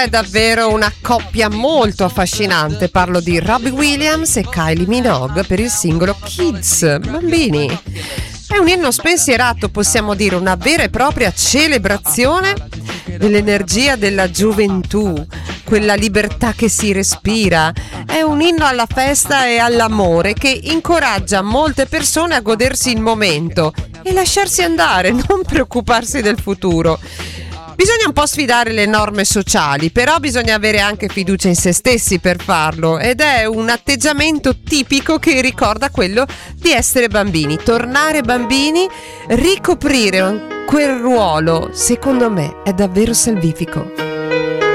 È davvero una coppia molto affascinante. Parlo di Robbie Williams e Kylie Minogue per il singolo Kids, bambini. È un inno spensierato, possiamo dire, una vera e propria celebrazione dell'energia della gioventù, quella libertà che si respira. È un inno alla festa e all'amore che incoraggia molte persone a godersi il momento e lasciarsi andare, non preoccuparsi del futuro. Bisogna un po' sfidare le norme sociali, però bisogna avere anche fiducia in se stessi per farlo, ed è un atteggiamento tipico che ricorda quello di essere bambini. Tornare bambini, ricoprire quel ruolo, secondo me, è davvero salvifico.